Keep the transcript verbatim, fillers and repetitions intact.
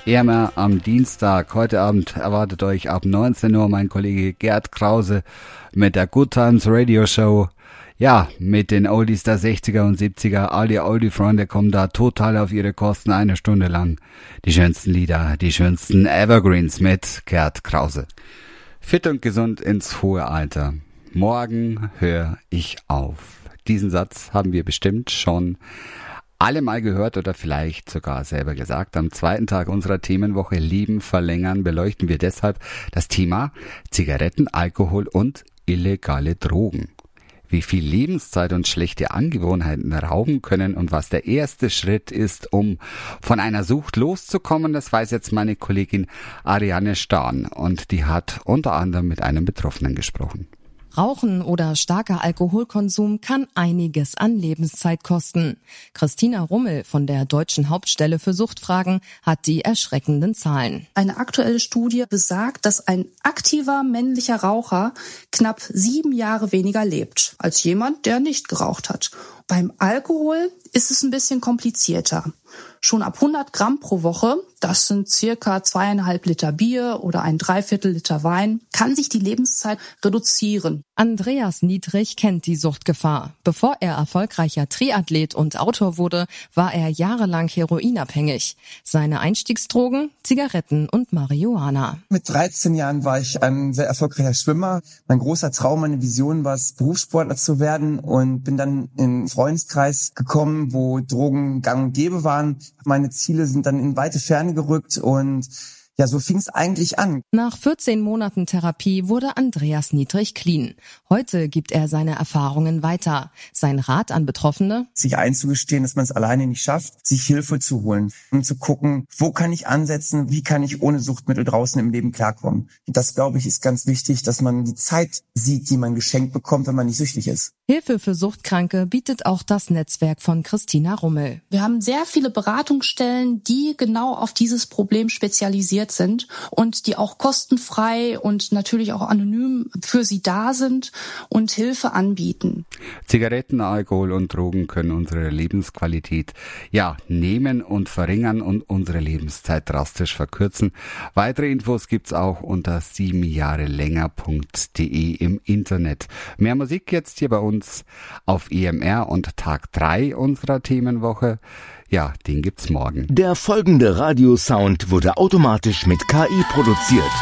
Immer am Dienstag. Heute Abend erwartet euch ab neunzehn Uhr mein Kollege Gerd Krause mit der Good Times Radio Show. Ja, mit den Oldies der sechziger und siebziger. All die Oldie-Freunde kommen da total auf ihre Kosten eine Stunde lang. Die schönsten Lieder, die schönsten Evergreens mit Gerd Krause. Fit und gesund ins hohe Alter. Morgen höre ich auf. Diesen Satz haben wir bestimmt schon alle mal gehört oder vielleicht sogar selber gesagt. Am zweiten Tag unserer Themenwoche Leben verlängern beleuchten wir deshalb das Thema Zigaretten, Alkohol und illegale Drogen. Wie viel Lebenszeit und schlechte Angewohnheiten rauben können und was der erste Schritt ist, um von einer Sucht loszukommen, das weiß jetzt meine Kollegin Ariane Stahn und die hat unter anderem mit einem Betroffenen gesprochen. Rauchen oder starker Alkoholkonsum kann einiges an Lebenszeit kosten. Christina Rummel von der Deutschen Hauptstelle für Suchtfragen hat die erschreckenden Zahlen. Eine aktuelle Studie besagt, dass ein aktiver männlicher Raucher knapp sieben Jahre weniger lebt als jemand, der nicht geraucht hat. Beim Alkohol ist es ein bisschen komplizierter. Schon ab hundert Gramm pro Woche, das sind circa zweieinhalb Liter Bier oder ein Dreiviertel Liter Wein, kann sich die Lebenszeit reduzieren. Andreas Niedrig kennt die Suchtgefahr. Bevor er erfolgreicher Triathlet und Autor wurde, war er jahrelang heroinabhängig. Seine Einstiegsdrogen, Zigaretten und Marihuana. Mit dreizehn Jahren war ich ein sehr erfolgreicher Schwimmer. Mein großer Traum, meine Vision war es, Berufssportler zu werden und bin dann in einen Freundeskreis gekommen, wo Drogen gang und gäbe waren. Meine Ziele sind dann in weite Ferne gerückt und ja, so fing es eigentlich an. Nach vierzehn Monaten Therapie wurde Andreas Niedrig clean. Heute gibt er seine Erfahrungen weiter. Sein Rat an Betroffene: sich einzugestehen, dass man es alleine nicht schafft, sich Hilfe zu holen und zu gucken, wo kann ich ansetzen, wie kann ich ohne Suchtmittel draußen im Leben klarkommen. Das, glaube ich, ist ganz wichtig, dass man die Zeit sieht, die man geschenkt bekommt, wenn man nicht süchtig ist. Hilfe für Suchtkranke bietet auch das Netzwerk von Christina Rummel. Wir haben sehr viele Beratungsstellen, die genau auf dieses Problem spezialisiert sind und die auch kostenfrei und natürlich auch anonym für sie da sind und Hilfe anbieten. Zigaretten, Alkohol und Drogen können unsere Lebensqualität ja nehmen und verringern und unsere Lebenszeit drastisch verkürzen. Weitere Infos gibt's auch unter sieben Jahre länger punkt de im Internet. Mehr Musik jetzt hier bei uns auf E M R und Tag drei unserer Themenwoche. Ja, den gibt's morgen. Der folgende Radiosound wurde automatisch mit K I produziert.